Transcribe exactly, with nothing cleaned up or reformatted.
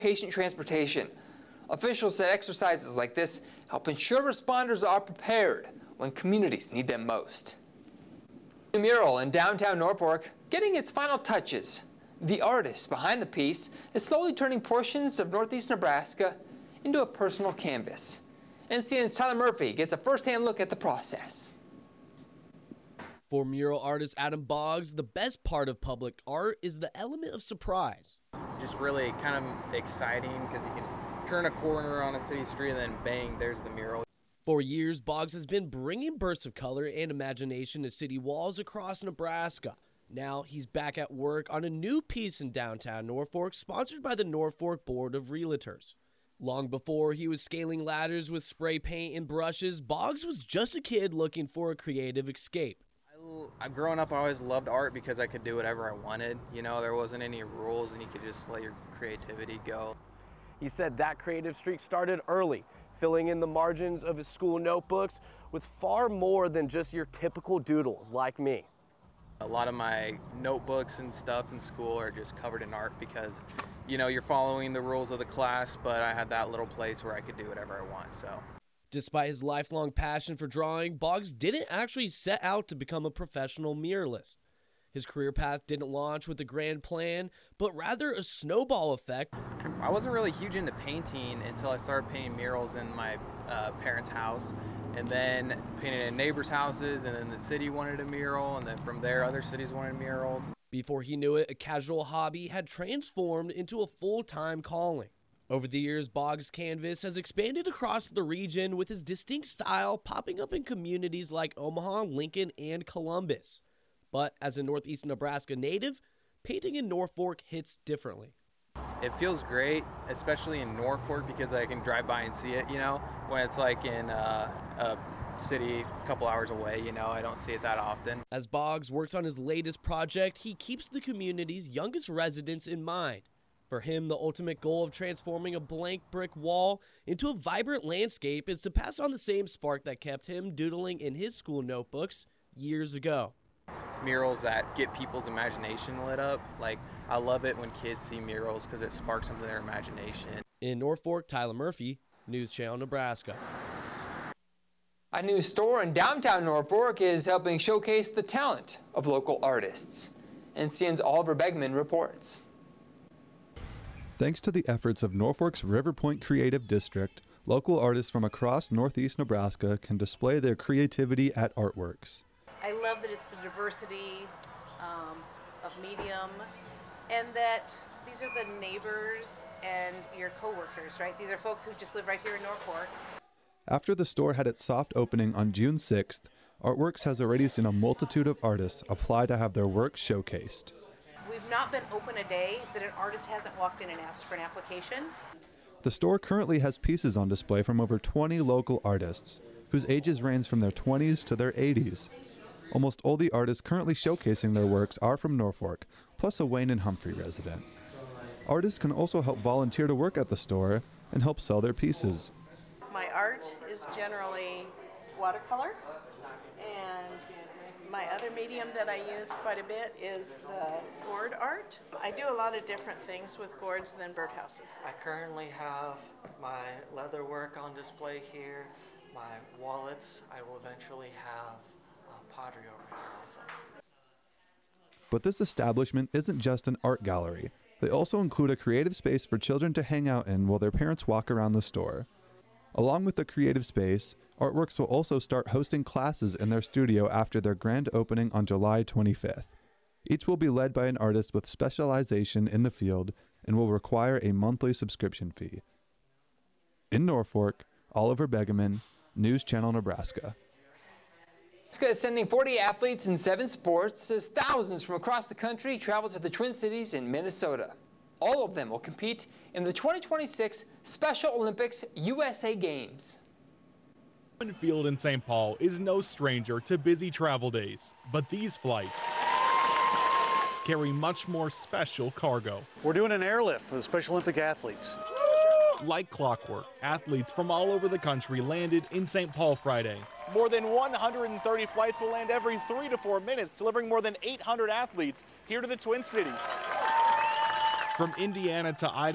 patient transportation. Officials said exercises like this help ensure responders are prepared when communities need them most. The mural in downtown Norfolk getting its final touches. The artist behind the piece is slowly turning portions of northeast Nebraska into a personal canvas. N C N's Tyler Murphy gets a first-hand look at the process. For mural artist Adam Boggs, the best part of public art is the element of surprise. Just really kind of exciting because you can turn a corner on a city street and then bang, there's the mural. For years, Boggs has been bringing bursts of color and imagination to city walls across Nebraska. Now he's back at work on a new piece in downtown Norfolk, sponsored by the Norfolk Board of Realtors. Long before he was scaling ladders with spray paint and brushes, Boggs was just a kid looking for a creative escape. I, growing up, I always loved art because I could do whatever I wanted. You know, there wasn't any rules and you could just let your creativity go. He said that creative streak started early, filling in the margins of his school notebooks with far more than just your typical doodles like me. A lot of my notebooks and stuff in school are just covered in art because, you know, you're following the rules of the class, but I had that little place where I could do whatever I want, so. Despite his lifelong passion for drawing, Boggs didn't actually set out to become a professional muralist. His career path didn't launch with a grand plan, but rather a snowball effect. I wasn't really huge into painting until I started painting murals in my uh, parents' house, and then painted in neighbors' houses, and then the city wanted a mural, and then from there other cities wanted murals. Before he knew it, a casual hobby had transformed into a full-time calling. Over the years, Boggs' canvas has expanded across the region with his distinct style popping up in communities like Omaha, Lincoln, and Columbus. But as a Northeast Nebraska native, painting in Norfolk hits differently. It feels great, especially in Norfolk, because I can drive by and see it, you know, when it's like in uh, a city a couple hours away, you know, I don't see it that often. As Boggs works on his latest project, he keeps the community's youngest residents in mind. For him, the ultimate goal of transforming a blank brick wall into a vibrant landscape is to pass on the same spark that kept him doodling in his school notebooks years ago. Murals that get people's imagination lit up. Like, I love it when kids see murals because it sparks something in their imagination. In Norfolk, Tyler Murphy, News Channel, Nebraska. A new store in downtown Norfolk is helping showcase the talent of local artists. N C N's Oliver Begman reports. Thanks to the efforts of Norfolk's River Point Creative District, local artists from across northeast Nebraska can display their creativity at Artworks. I love that it's the diversity um, of medium, and that these are the neighbors and your coworkers, right? These are folks who just live right here in Norfolk. After the store had its soft opening on June sixth, Artworks has already seen a multitude of artists apply to have their work showcased. We've not been open a day that an artist hasn't walked in and asked for an application. The store currently has pieces on display from over twenty local artists, whose ages range from their twenties to their eighties. Almost all the artists currently showcasing their works are from Norfolk, plus a Wayne and Humphrey resident. Artists can also help volunteer to work at the store and help sell their pieces. My art is generally watercolor, and my other medium that I use quite a bit is the gourd art. I do a lot of different things with gourds than birdhouses. I currently have my leather work on display here, my wallets. I will eventually have uh, pottery over here also. But this establishment isn't just an art gallery. They also include a creative space for children to hang out in while their parents walk around the store. Along with the creative space, Artworks will also start hosting classes in their studio after their grand opening on July twenty-fifth. Each will be led by an artist with specialization in the field and will require a monthly subscription fee. In Norfolk, Oliver Begeman, News Channel, Nebraska. Nebraska is sending forty athletes in seven sports as thousands from across the country travel to the Twin Cities in Minnesota. All of them will compete in the twenty twenty-six Special Olympics U S A Games. Field in Saint Paul is no stranger to busy travel days, but these flights carry much more special cargo. We're doing an airlift for the Special Olympic athletes. Like clockwork, athletes from all over the country landed in Saint Paul Friday. More than one hundred thirty flights will land every three to four minutes, delivering more than eight hundred athletes here to the Twin Cities. From Indiana to Idaho.